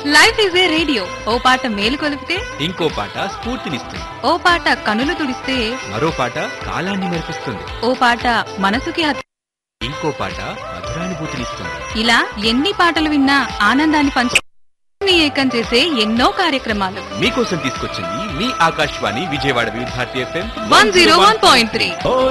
Life is a radio, ఓ పాట మేలు కొలిపితే ఇంకో పాట స్ఫూర్తినిస్తుంది. ఓ పాట కనులు తుడిస్తే మరో పాట కాలాన్ని మెరిపిస్తుంది. ఓ పాట మనసుకి ఇంకో పాట మధురానుభూతినిస్తుంది. ఇలా ఎన్ని పాటలు విన్నా ఆనందాన్ని ఏకం చేసే ఎన్నో కార్యక్రమాలు మీకోసం తీసుకొచ్చింది మీ ఆకాశవాణి విజయవాడ వివిధ భారతి FM 101.3.